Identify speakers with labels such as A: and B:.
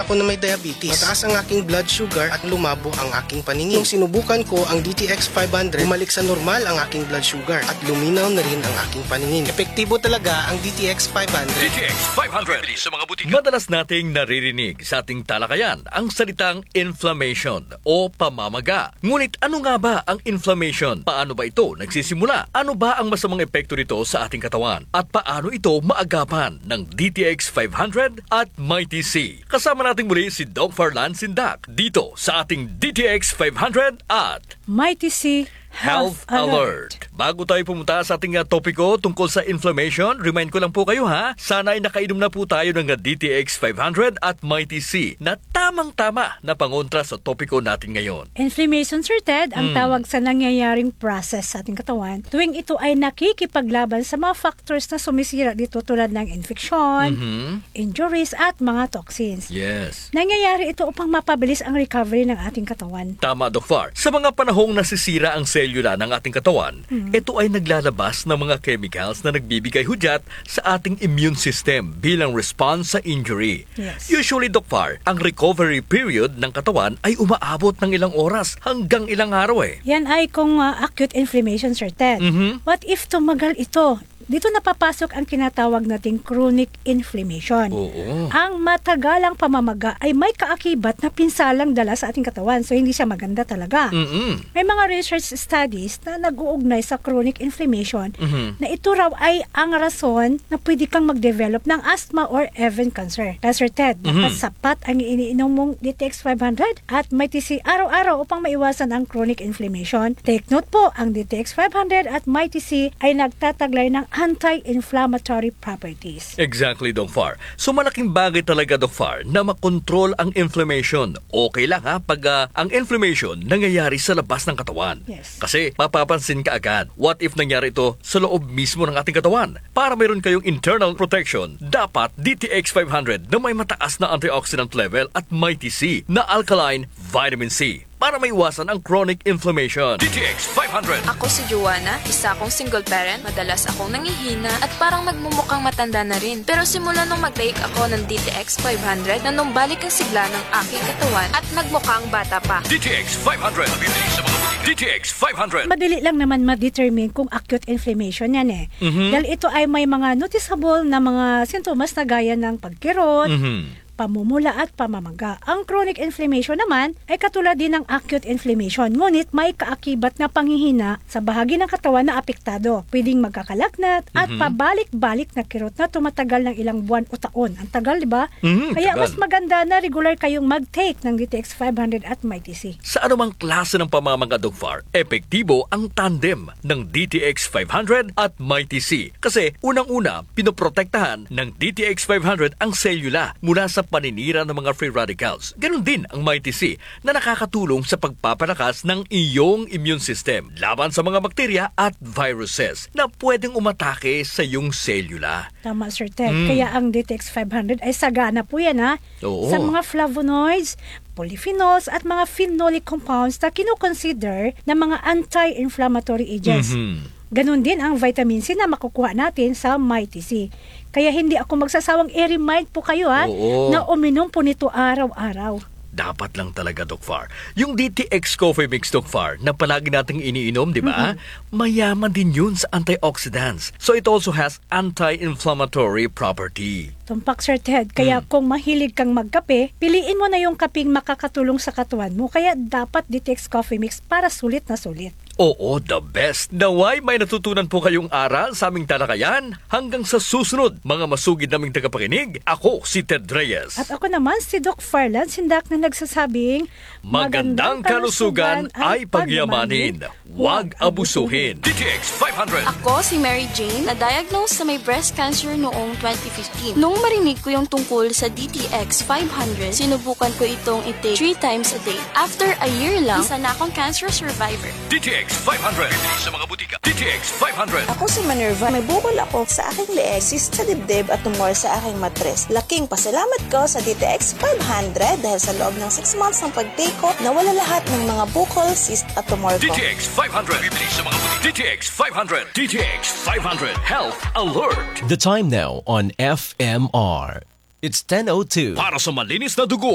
A: ako na may diabetes. Mataas ang aking blood sugar at lumabo ang aking paningin. Nung sinubukan ko ang DTX 500, bumalik sa normal ang aking blood sugar at luminaw na rin ang aking paningin. Epektibo talaga ang DTX 500.
B: DTX 500 sa mga butika. Madalas nating naririnig sa ating talakayan ang salitang inflammation o pamamaga. Ngunit ano nga ba ang inflammation? Paano ba ito nagsisimula? Ano ba ang masamang epekto nito sa ating katawan? At paano ito maagapan ng DTX 500 at Mighty C? Kasama natin muli si Doc Farlan Sindak dito sa ating DTX 500 at
C: Mighty C
B: Health Alert. Bago tayo pumunta sa ating topiko tungkol sa inflammation, remind ko lang po kayo sana ay nakainom na po tayo ng DTX 500 at Mighty C na tamang-tama na pangontra sa topiko natin ngayon.
C: Inflammation, Sir Ted, ang tawag sa nangyayaring process sa ating katawan tuwing ito ay nakikipaglaban sa mga factors na sumisira dito tulad ng infection, injuries at mga toxins.
B: Yes.
C: Nangyayari ito upang mapabilis ang recovery ng ating katawan.
B: Tama, Doc Far. Sa mga panahong nasisira ang selula ng ating katawan, ito ay naglalabas ng mga chemicals na nagbibigay hudyat sa ating immune system bilang response sa injury.
C: Yes.
B: Usually, Doc Far, ang recovery period ng katawan ay umaabot ng ilang oras hanggang ilang araw
C: Yan ay kung acute inflammation, Sir Ted. What if tumagal ito? Dito napapasok ang kinatawag nating chronic inflammation.
B: Oo.
C: Ang matagalang pamamaga ay may kaakibat na pinsalang dala sa ating katawan, so hindi siya maganda talaga. May mga research studies na nag-uugnay sa chronic inflammation na ito raw ay ang rason na pwede kang mag-develop ng asthma or even cancer. Kaya Sir Ted, dapat sapat ang iniinom mong DTX 500 at Mighty C araw-araw upang maiwasan ang chronic inflammation. Take note po, ang DTX 500 at Mighty C ay nagtataglay ng anti-inflammatory properties.
B: Exactly, Doc Far. So malaking bagay talaga, Doc Far, na makontrol ang inflammation. Okay lang pag ang inflammation nangyayari sa labas ng katawan.
C: Yes.
B: Kasi mapapansin ka agad, what if nangyari ito sa loob mismo ng ating katawan? Para mayroon kayong internal protection, dapat DTX 500 na may mataas na antioxidant level at Mighty C na alkaline vitamin C para maiwasan ang chronic inflammation. DTX 500.
D: Ako si Joanna, isa akong single parent, madalas akong nangihina at parang nagmumukhang matanda na rin. Pero simula nung mag-take ako ng DTX 500, nanumbalik ang sigla ng aking katawan at nagmukhang bata pa.
B: DTX 500. Mabibili sa mga butika. DTX 500.
C: Madali lang naman ma-determine kung acute inflammation yan Dahil ito ay may mga noticeable na mga sintomas na gaya ng pagkirot, pamumula at pamamaga. Ang chronic inflammation naman ay katulad din ng acute inflammation, ngunit may kaakibat na panghihina sa bahagi ng katawan na apektado. Pwedeng magkakalagnat at pabalik-balik na kirot na tumatagal ng ilang buwan o taon. Ang tagal, di ba? Kaya
B: tagal.
C: mas maganda na regular kayong mag-take ng DTX 500 at Mighty C.
B: Sa anumang klase ng pamamaga, Doc Far, epektibo ang tandem ng DTX 500 at Mighty C. Kasi unang-una, pinoprotektahan ng DTX 500 ang selula mula sa paninira ng mga free radicals. Ganon din ang Mighty C na nakakatulong sa pagpapalakas ng iyong immune system laban sa mga bakterya at viruses na pwedeng umatake sa iyong selula.
C: Tama, Sir Ted. Kaya ang DTX 500 ay sagana po yan
B: Oo.
C: sa mga flavonoids, polyphenols at mga phenolic compounds na kinukonsider na mga anti-inflammatory agents. Ganon din ang vitamin C na makukuha natin sa Mighty C. Kaya hindi ako magsasawang i-remind po kayo
B: Oo.
C: na uminom po nito araw-araw.
B: Dapat lang talaga, Doc Far. Yung DTX Coffee Mix, Doc Far, na palagi nating iniinom, di ba? Mayaman din yun sa antioxidants. So it also has anti-inflammatory property.
C: Tumpak, Sir Ted. Kaya kung mahilig kang magkape, piliin mo na yung kapeng makakatulong sa katawan mo. Kaya dapat DTX Coffee Mix para sulit na sulit.
B: Oo, the best. Naway may natutunan po kayong aral sa aming talakayan. Hanggang sa susunod, mga masugid naming tagapakinig, ako si Ted Reyes.
C: At ako naman si Doc Farlan Sindak na nagsasabing,
B: Magandang kalusugan ay pagyamanin. Huwag abusuhin. DTX 500.
D: Ako si Mary Jane, na-diagnose sa may breast cancer noong 2015. Nung marinig ko yung tungkol sa DTX 500, sinubukan ko itong i-take 3 times a day. After a year lang, isa na akong cancer survivor.
B: DTX 500. Bili sa mga butika. DTX 500.
E: Ako si Minerva. May bukol ako sa aking leeg, cyst sa dibdib at tumor sa aking matres. Laking pasalamat ko sa DTX 500 dahil sa loob ng 6 months ng pag-take ko, nawala lahat ng mga bukol, cyst at tumor ko.
B: DTX 500. Bibili sa mga butika. DTX 500. DTX 500. Health Alert.
F: The time now on FMR. It's 10:02.
B: Para sa malinis na dugo